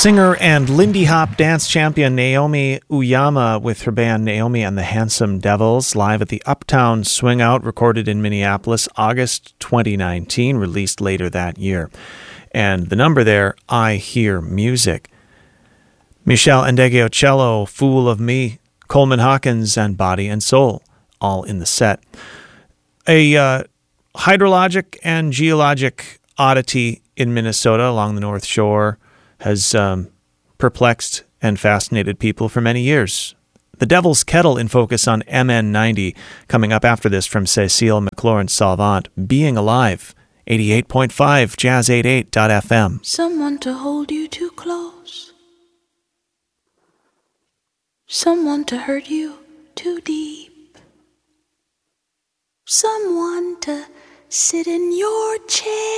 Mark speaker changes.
Speaker 1: Singer and Lindy Hop dance champion Naomi Uyama with her band Naomi and the Handsome Devils live at the Uptown Swing Out, recorded in Minneapolis, August 2019, released later that year. And the number there, I Hear Music. Michelle Ndegeocello, cello, Fool of Me, Coleman Hawkins, and Body and Soul, all in the set. A hydrologic and geologic oddity in Minnesota along the North Shore has perplexed and fascinated people for many years. The Devil's Kettle in focus on MN90, coming up after this from Cécile McLaurin-Salvant, Being Alive, 88.5 Jazz88.fm.
Speaker 2: Someone to hold you too close. Someone to hurt you too deep. Someone to sit in your chair